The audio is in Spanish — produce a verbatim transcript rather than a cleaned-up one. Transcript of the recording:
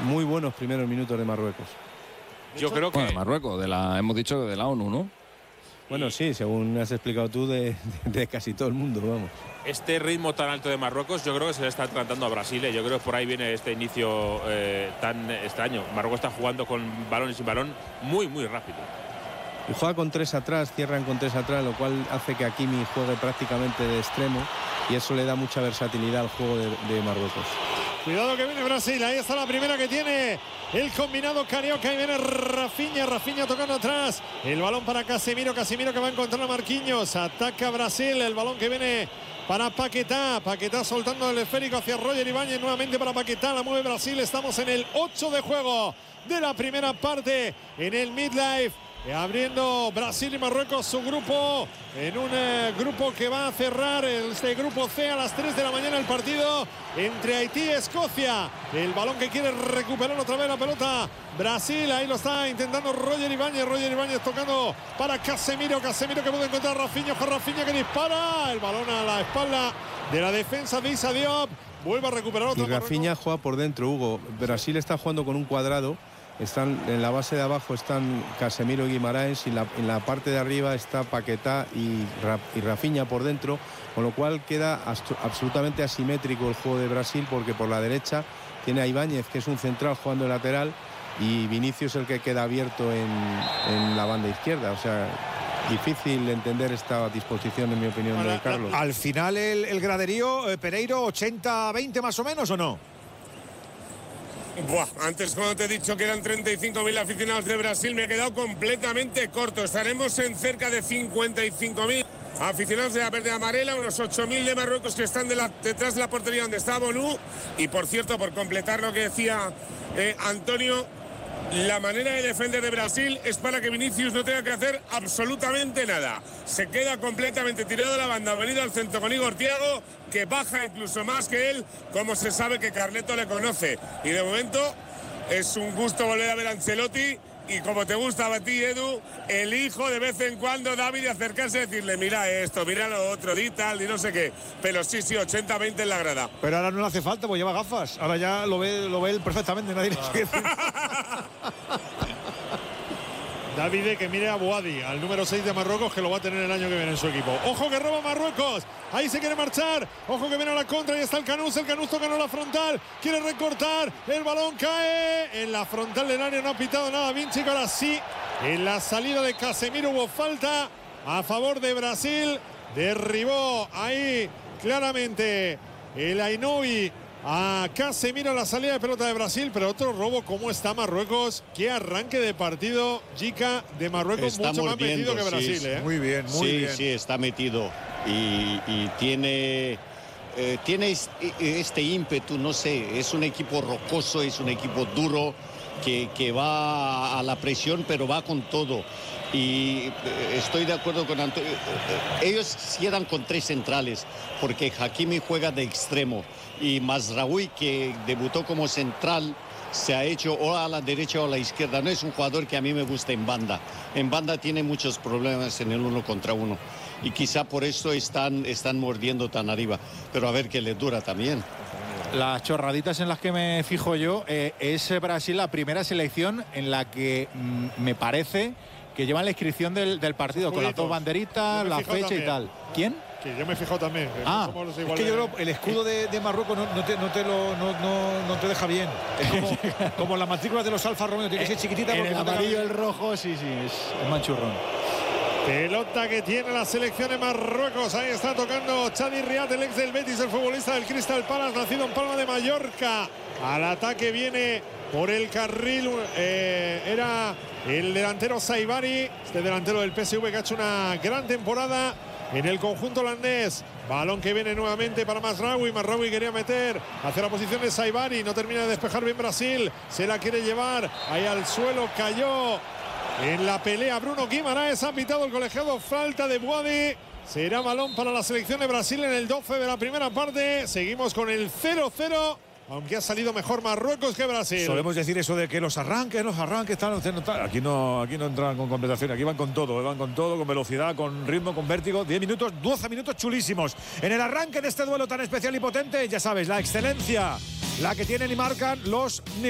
muy buenos primeros minutos de Marruecos. Yo creo que... Bueno, de Marruecos, de la, hemos dicho de la ONU, ¿no? Bueno, sí, según has explicado tú, de, de, de casi todo el mundo, vamos. Este ritmo tan alto de Marruecos yo creo que se le está tratando a Brasil, ¿eh? Yo creo que por ahí viene este inicio eh, tan extraño. Marruecos está jugando con balón y sin balón muy, muy rápido. Y juega con tres atrás, cierran con tres atrás, lo cual hace que Hakimi juegue prácticamente de extremo y eso le da mucha versatilidad al juego de, de Marruecos. Cuidado que viene Brasil, ahí está la primera que tiene el combinado carioca y viene Rafinha, Rafinha tocando atrás, el balón para Casemiro, Casemiro que va a encontrar a Marquinhos, ataca Brasil, el balón que viene para Paquetá, Paquetá soltando el esférico hacia Roger Ibáñez, nuevamente para Paquetá, la mueve Brasil, estamos en el ocho de juego de la primera parte en el midlife. Abriendo Brasil y Marruecos su grupo en un eh, grupo que va a cerrar este grupo C a las tres de la mañana el partido entre Haití y Escocia. El balón que quiere recuperar otra vez la pelota Brasil, ahí lo está intentando Roger Ibáñez, Roger Ibáñez tocando para Casemiro, Casemiro que puede encontrar a Rafinha, Rafinha que dispara, el balón a la espalda de la defensa de Issa Diop, vuelve a recuperar otra. Y Rafinha juega por dentro, Hugo. Brasil está jugando con un cuadrado. Están en la base de abajo están Casemiro y Guimaraes y la, en la parte de arriba está Paquetá y, y Rafinha por dentro, con lo cual queda absolutamente asimétrico el juego de Brasil porque por la derecha tiene a Ibáñez, que es un central jugando de lateral, y Vinicius el que queda abierto en, en la banda izquierda. O sea, difícil entender esta disposición, en mi opinión, Ahora, de Carlos. Al final el, el graderío, eh, Pereiro, ochenta veinte más o menos, ¿o no? Buah, antes cuando te he dicho que eran treinta y cinco mil aficionados de Brasil me he quedado completamente corto. Estaremos en cerca de cincuenta y cinco mil aficionados de la verde amarela, unos ocho mil de Marruecos que están de la, detrás de la portería donde está Bonú. Y por cierto, por completar lo que decía eh, Antonio, la manera de defender de Brasil es para que Vinicius no tenga que hacer absolutamente nada. Se queda completamente tirado a la banda, venido al centro con Igor Thiago, que baja incluso más que él, como se sabe que Carleto le conoce. Y de momento es un gusto volver a ver a Ancelotti. Y como te gusta a ti, Edu, elijo de vez en cuando, David, acercarse y decirle, mira esto, mira lo otro, di tal, y no sé qué. Pero sí, sí, ochenta veinte en la grada. Pero ahora no le hace falta, pues lleva gafas. Ahora ya lo ve, lo ve él perfectamente, nadie le tiene que decir. Davide que mire a Boadi, al número seis de Marruecos, que lo va a tener el año que viene en su equipo. Ojo que roba Marruecos, ahí se quiere marchar, ojo que viene a la contra, y está el Canús, el Canús tocando la frontal, quiere recortar, el balón cae en la frontal del área, no ha pitado nada Vinci, ahora sí, en la salida de Casemiro hubo falta a favor de Brasil, derribó ahí claramente el Ainoui a Casemiro, la salida de pelota de Brasil, pero otro robo. ¿Cómo está Marruecos? Qué arranque de partido, Jica, de Marruecos, está mucho más mordiendo, metido que Brasil. sí, ¿eh? Muy bien, muy sí, bien. Sí, está metido y, y tiene, eh, tiene este ímpetu, no sé, es un equipo rocoso, es un equipo duro que, que va a la presión, pero va con todo. Y estoy de acuerdo con Antonio. Ellos quedan con tres centrales, porque Hakimi juega de extremo y Mazraoui, que debutó como central, se ha hecho o a la derecha o a la izquierda. No es un jugador que a mí me gusta en banda. En banda tiene muchos problemas en el uno contra uno. Y quizá por eso están, están mordiendo tan arriba. Pero a ver qué les dura también. Las chorraditas en las que me fijo yo, eh, es Brasil la primera selección en la que mm, me parece que llevan la inscripción del, del partido con las dos banderitas, la fecha también. Y tal. ¿Quién? Que yo me he fijado también. Que ah, no somos es que yo creo el escudo de, de Marruecos no, no, te, no, te lo, no, no, no te deja bien. Es como, como las matrículas de los Alfa Romeo, tiene que ser chiquitita. En el amarillo, no el rojo, sí, sí, es, es manchurrón. Pelota que tiene la selección de Marruecos. Ahí está tocando Chadi Riad, el ex del Betis, el futbolista del Crystal Palace, nacido en Palma de Mallorca. Al ataque viene por el carril. Eh, era el delantero Saibari, este delantero del P S V que ha hecho una gran temporada en el conjunto holandés. Balón que viene nuevamente para Mazraoui. Mazraoui quería meter hacia la posición de Saibari. No termina de despejar bien Brasil. Se la quiere llevar ahí al suelo. Cayó en la pelea Bruno Guimaraes. Ha pitado el colegiado. Falta de Boadi. Será balón para la selección de Brasil en el doce de la primera parte. Seguimos con el cero cero. Aunque ha salido mejor Marruecos que Brasil. Solemos decir eso de que los arranques, los arranques, tal, tal, tal. Aquí no, aquí no entran con completación, aquí van con todo, van con todo, con velocidad, con ritmo, con vértigo. diez minutos, doce minutos chulísimos. En el arranque de este duelo tan especial y potente, ya sabes, la excelencia, la que tienen y marcan los